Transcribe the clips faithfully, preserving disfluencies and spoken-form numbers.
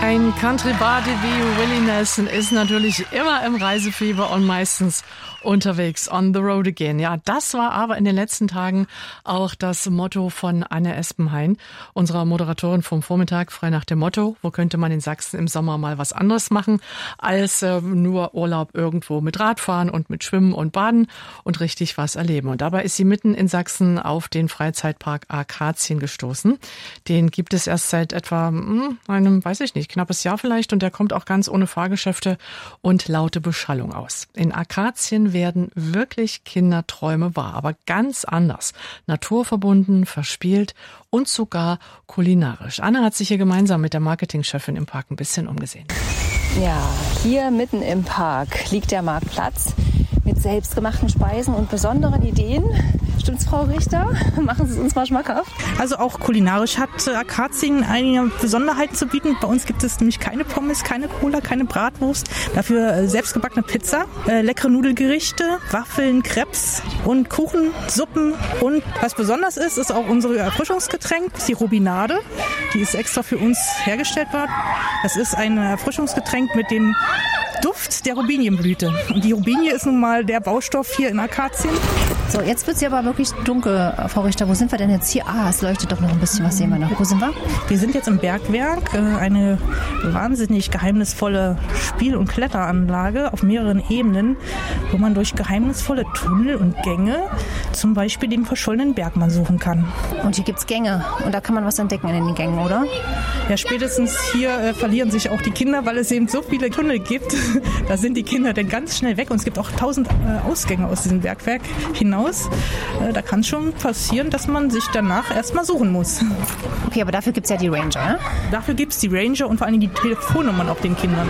Ein Country-Body wie Willie Nelson ist natürlich immer im Reisefieber und meistens unterwegs, on the road again. Ja, das war aber in den letzten Tagen auch das Motto von Anne Espenhain, unserer Moderatorin vom Vormittag, frei nach dem Motto, wo könnte man in Sachsen im Sommer mal was anderes machen, als äh, nur Urlaub irgendwo mit Radfahren und mit Schwimmen und Baden und richtig was erleben. Und dabei ist sie mitten in Sachsen auf den Freizeitpark Akazien gestoßen. Den gibt es erst seit etwa hm, einem, weiß ich nicht, knappes Jahr vielleicht, und der kommt auch ganz ohne Fahrgeschäfte und laute Beschallung aus. In Akazien werden wirklich Kinderträume wahr, aber ganz anders. Naturverbunden, verspielt und sogar kulinarisch. Anna hat sich hier gemeinsam mit der Marketingchefin im Park ein bisschen umgesehen. Ja, hier mitten im Park liegt der Marktplatz mit selbstgemachten Speisen und besonderen Ideen. Stimmt's, Frau Richter? Machen Sie es uns mal schmackhaft. Also auch kulinarisch hat Akazien einige Besonderheiten zu bieten. Bei uns gibt es nämlich keine Pommes, keine Cola, keine Bratwurst. Dafür selbstgebackene Pizza, äh, leckere Nudelgerichte, Waffeln, Crepes und Kuchen, Suppen. Und was besonders ist, ist auch unsere Erfrischungsgetränk, die Robinade. Die ist extra für uns hergestellt worden. Das ist ein Erfrischungsgetränk mit dem Duft der Robinienblüte. Und die Robinie ist nun mal der Baustoff hier in Akazien. So, jetzt wird es ja aber wirklich dunkel, Frau Richter. Wo sind wir denn jetzt hier? Ah, es leuchtet doch noch ein bisschen. Was sehen wir noch? Wo sind wir? Wir sind jetzt im Bergwerk, eine wahnsinnig geheimnisvolle Spiel- und Kletteranlage auf mehreren Ebenen, wo man durch geheimnisvolle Tunnel und Gänge zum Beispiel den verschollenen Bergmann suchen kann. Und hier gibt es Gänge und da kann man was entdecken in den Gängen, oder? Ja, spätestens hier äh, verlieren sich auch die Kinder, weil es eben so viele Tunnel gibt. Da sind die Kinder dann ganz schnell weg und es gibt auch tausend äh, Ausgänge aus diesem Bergwerk hinaus. Äh, da kann es schon passieren, dass man sich danach erstmal suchen muss. Okay, aber dafür gibt es ja die Ranger, ne? Dafür gibt es die Ranger und vor allem die Telefonnummern auf den Kindern.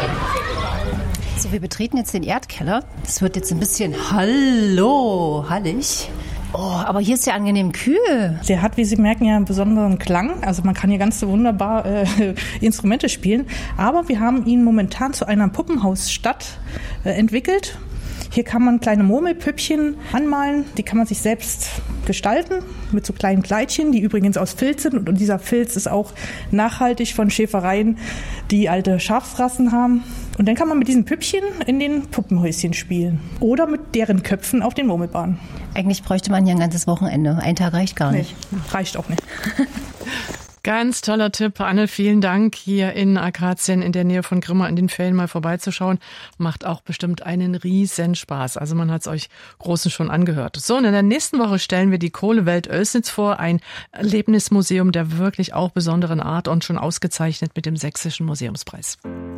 So, wir betreten jetzt den Erdkeller. Es wird jetzt ein bisschen hallo, hallig. Oh, aber hier ist ja angenehm kühl. Der hat, wie Sie merken, ja einen besonderen Klang. Also man kann hier ganz so wunderbar äh, Instrumente spielen. Aber wir haben ihn momentan zu einer Puppenhausstadt äh, entwickelt. Hier kann man kleine Murmelpüppchen anmalen, die kann man sich selbst gestalten mit so kleinen Kleidchen, die übrigens aus Filz sind. Und dieser Filz ist auch nachhaltig von Schäfereien, die alte Schafsrassen haben. Und dann kann man mit diesen Püppchen in den Puppenhäuschen spielen oder mit deren Köpfen auf den Murmelbahnen. Eigentlich bräuchte man hier ein ganzes Wochenende. Ein Tag reicht gar nicht. Nee, reicht auch nicht. Ganz toller Tipp, Anne, vielen Dank. Hier in Akazien in der Nähe von Grimma in den Ferien mal vorbeizuschauen. Macht auch bestimmt einen riesen Spaß. Also man hat es euch Großen schon angehört. So, und in der nächsten Woche stellen wir die Kohlewelt Oelsnitz vor. Ein Erlebnismuseum der wirklich auch besonderen Art und schon ausgezeichnet mit dem Sächsischen Museumspreis.